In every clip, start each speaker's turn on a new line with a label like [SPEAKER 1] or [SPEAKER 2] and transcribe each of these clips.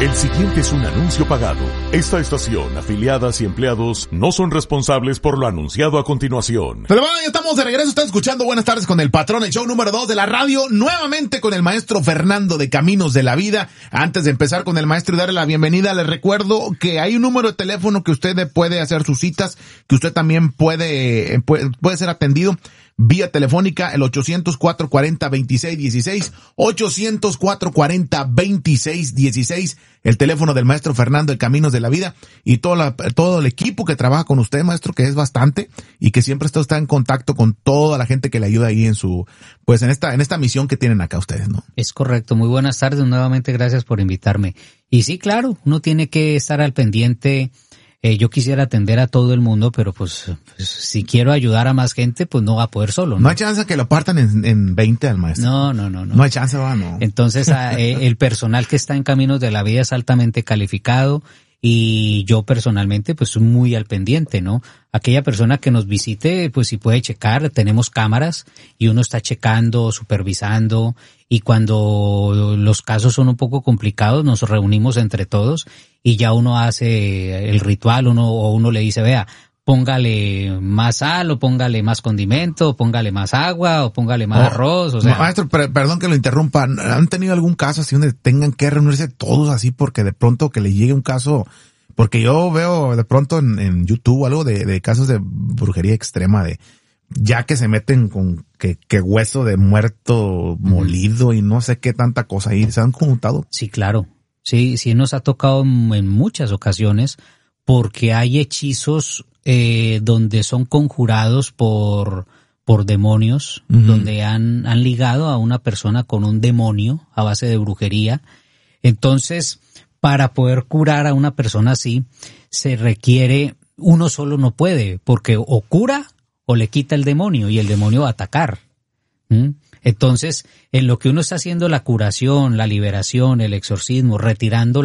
[SPEAKER 1] El siguiente es un anuncio pagado. Esta estación, afiliadas y empleados no son responsables por lo anunciado a continuación.
[SPEAKER 2] Pero bueno, ya estamos de regreso. Está escuchando Buenas Tardes con el Patrón, el show número 2 de la radio. Nuevamente con el maestro Fernando de Caminos de la Vida. Antes de empezar con el maestro y darle la bienvenida, les recuerdo que hay un número de teléfono que usted puede hacer sus citas, que usted también puede ser atendido vía telefónica, el 800-440-2616, 800-440-2616, el teléfono del maestro Fernando de Caminos de la Vida, y todo el equipo que trabaja con usted, maestro, que es bastante, y que siempre está en contacto con toda la gente que le ayuda ahí en esta misión que tienen acá ustedes, ¿no? Es correcto. Muy buenas tardes, nuevamente gracias por invitarme. Y sí, claro, uno tiene que estar al pendiente. Yo quisiera atender a todo el mundo, pero pues si quiero ayudar a más gente, pues no va a poder solo, ¿no? No hay chance que lo partan en 20 al maestro. No. No hay chance, no. Entonces, el personal que está en Caminos de la Vida es altamente calificado y yo personalmente, pues soy muy al pendiente, ¿no? Aquella persona que nos visite, pues si puede checar, tenemos cámaras y uno está checando, supervisando, y cuando los casos son un poco complicados, nos reunimos entre todos y ya uno hace el ritual, uno le dice, vea, póngale más sal, o póngale más condimento, o póngale más agua, o póngale más arroz, o sea. Maestro, perdón que lo interrumpa, ¿han tenido algún caso así donde tengan que reunirse todos así porque de pronto que le llegue un caso? Porque yo veo de pronto en YouTube algo de casos de brujería extrema, de ya que se meten con que hueso de muerto molido y no sé qué tanta cosa ahí, ¿se han conjuntado? Sí, claro. Sí, nos ha tocado en muchas ocasiones, porque hay hechizos donde son conjurados por demonios, donde han ligado a una persona con un demonio a base de brujería. Entonces, para poder curar a una persona así, se requiere, uno solo no puede, porque o cura o le quita el demonio y el demonio va a atacar. Entonces, en lo que uno está haciendo la curación, la liberación, el exorcismo, retirando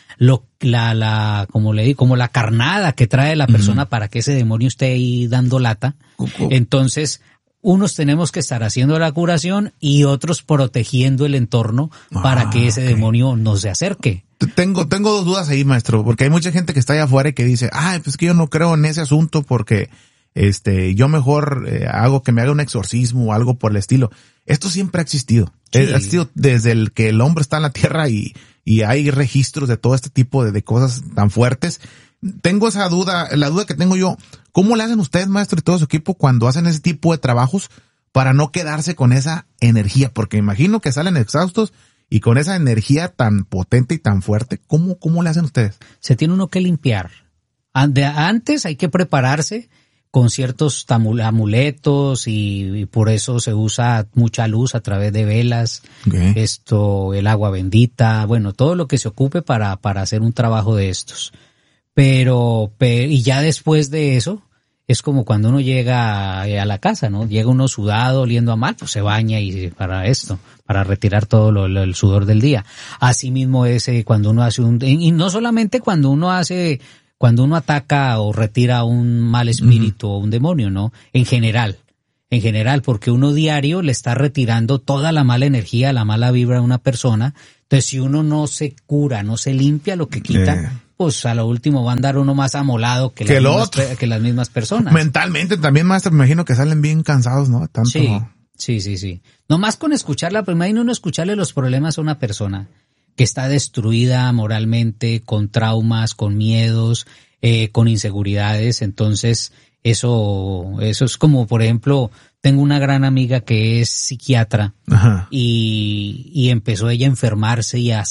[SPEAKER 2] como le digo, como la carnada que trae la persona para que ese demonio esté ahí dando lata. Entonces, unos tenemos que estar haciendo la curación y otros protegiendo el entorno para que ese demonio no se acerque. Tengo dos dudas ahí, maestro, porque hay mucha gente que está allá afuera y que dice, pues que yo no creo en ese asunto porque yo mejor hago que me haga un exorcismo o algo por el estilo. Esto siempre ha existido. Sí. Ha existido desde que el hombre está en la tierra y hay registros de todo este tipo de cosas tan fuertes. Tengo esa duda, la duda que tengo yo, ¿cómo le hacen ustedes, maestro, y todo su equipo cuando hacen ese tipo de trabajos para no quedarse con esa energía? Porque imagino que salen exhaustos y con esa energía tan potente y tan fuerte, ¿cómo le hacen ustedes? Se tiene uno que limpiar. Antes hay que prepararse con ciertos amuletos y por eso se usa mucha luz a través de velas, el agua bendita, bueno, todo lo que se ocupe para hacer un trabajo de estos. Pero y ya después de eso, es como cuando uno llega a la casa, ¿no? Llega uno sudado, oliendo a mal, pues se baña y para retirar todo el sudor del día. Así mismo es cuando uno hace y no solamente cuando uno ataca o retira un mal espíritu o un demonio, ¿no? En general, porque uno diario le está retirando toda la mala energía, la mala vibra a una persona. Entonces, si uno no se cura, no se limpia lo que quita, pues a lo último va a andar uno más amolado que las mismas personas. Mentalmente también, maestro, me imagino que salen bien cansados, ¿no? Tanto. Sí. Nomás con escucharla, pues imagino uno escucharle los problemas a una persona que está destruida moralmente, con traumas, con miedos, con inseguridades. Entonces, eso es como, por ejemplo, tengo una gran amiga que es psiquiatra y empezó ella a enfermarse y a